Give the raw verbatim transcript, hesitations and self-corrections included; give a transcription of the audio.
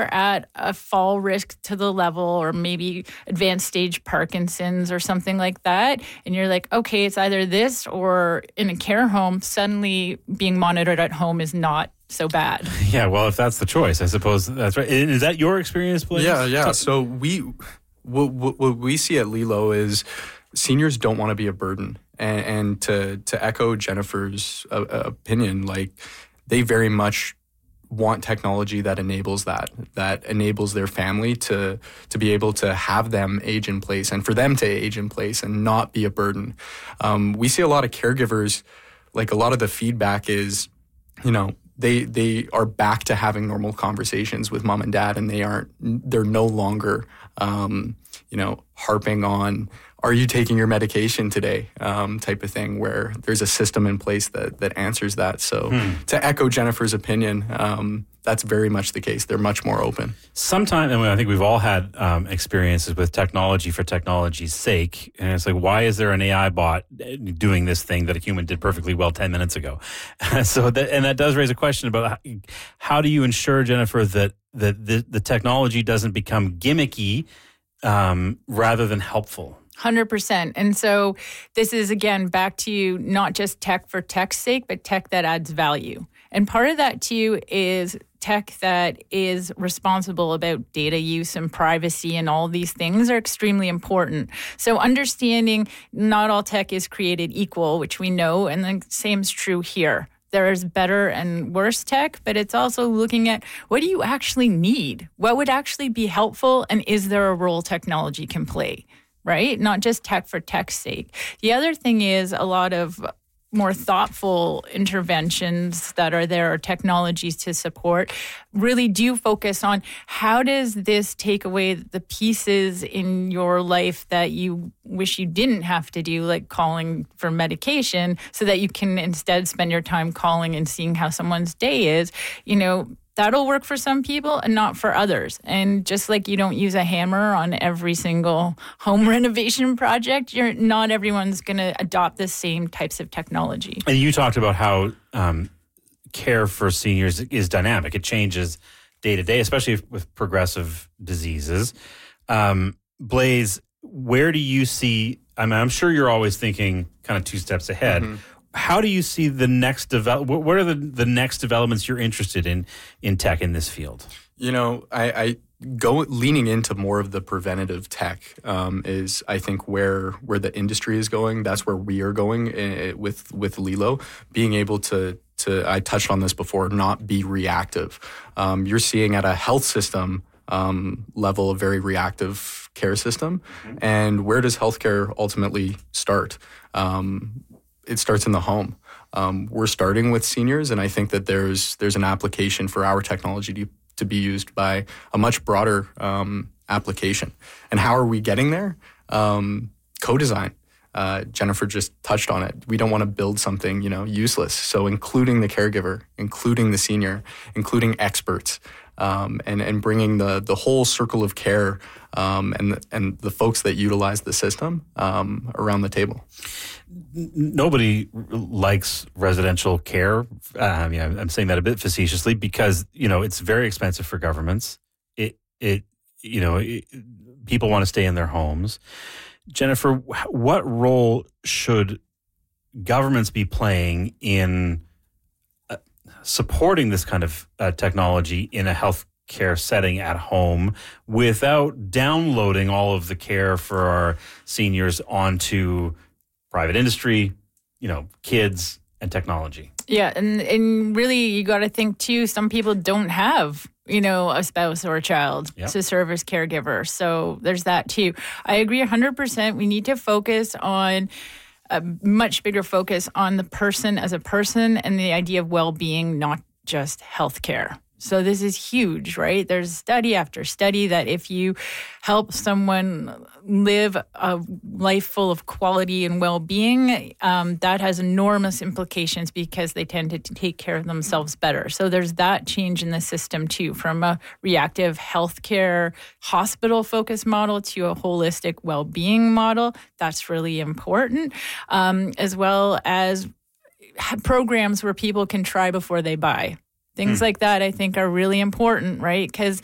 they're at a fall risk to the level or maybe advanced stage Parkinson's or something like that, and you're like, okay, it's either this or in a care home, suddenly being monitored at home is not so bad. Yeah, well, if that's the choice, I suppose that's right. Is that your experience, Blaze? Yeah, yeah. So we, what, what, what we see at Lilo is seniors don't want to be a burden. And, and to, to echo Jennifer's uh, opinion, like they very much want technology that enables that, that enables their family to to be able to have them age in place and for them to age in place and not be a burden. Um, we see a lot of caregivers, like a lot of the feedback is, you know, they they are back to having normal conversations with mom and dad, and they aren't, they're no longer, um, you know, harping on, are you taking your medication today, um, type of thing, where there's a system in place that that answers that. So hmm. to echo Jennifer's opinion, um, that's very much the case. They're much more open. Sometimes, I mean, I think we've all had um, experiences with technology for technology's sake. And it's like, why is there an A I bot doing this thing that a human did perfectly well ten minutes ago? so, that, and that does raise a question about how, how do you ensure, Jennifer, that, that the, the technology doesn't become gimmicky um, rather than helpful? one hundred percent. And so this is, again, back to not just tech for tech's sake, but tech that adds value. And part of that, too, is tech that is responsible about data use and privacy, and all these things are extremely important. So understanding not all tech is created equal, which we know, and the same is true here. There is better and worse tech, but it's also looking at what do you actually need? What would actually be helpful, and is there a role technology can play? Right? Not just tech for tech's sake. The other thing is a lot of more thoughtful interventions that are there, or technologies to support, really do focus on how does this take away the pieces in your life that you wish you didn't have to do, like calling for medication, so that you can instead spend your time calling and seeing how someone's day is. You know, that'll work for some people and not for others. And just like you don't use a hammer on every single home renovation project, you're not everyone's going to adopt the same types of technology. And you talked about how um, care for seniors is dynamic. It changes day to day, especially with progressive diseases. Um, Blaze, where do you see, I mean, I'm sure you're always thinking kind of two steps ahead. Mm-hmm. How do you see the next develop? What are the, the next developments you're interested in in tech in this field? You know, I, I go leaning into more of the preventative tech um, is, I think, where where the industry is going. That's where we are going uh, with with Lilo, being able to to. I touched on this before. Not be reactive. Um, you're seeing at a health system um, level a very reactive care system, mm-hmm. and where does healthcare ultimately start? Um, It starts in the home. Um, we're starting with seniors, and I think that there's there's an application for our technology to, to be used by a much broader um, application. And how are we getting there? Um, co-design. Uh, Jennifer just touched on it. We don't want to build something, you know, useless. So including the caregiver, including the senior, including experts, um, and and bringing the the whole circle of care um, and and the folks that utilize the system um, around the table. Nobody likes residential care. Uh, I mean, I'm saying that a bit facetiously because, you know, it's very expensive for governments. It, it, you know, it, people want to stay in their homes. Jennifer, what role should governments be playing in uh, supporting this kind of uh, technology in a healthcare setting at home without downloading all of the care for our seniors onto private industry, you know, kids and technology? Yeah, and, and really you got to think too, some people don't have, you know, a spouse or a child yep. to serve as caregiver. So there's that too. I agree one hundred percent. We need to focus on a much bigger focus on the person as a person and the idea of well-being, not just healthcare. So this is huge, right? There's study after study that if you help someone live a life full of quality and well-being, um, that has enormous implications because they tend to take care of themselves better. So there's that change in the system too, from a reactive healthcare hospital-focused model to a holistic well-being model. That's really important, um, as well as programs where people can try before they buy. Things mm. like that, I think, are really important, right? Because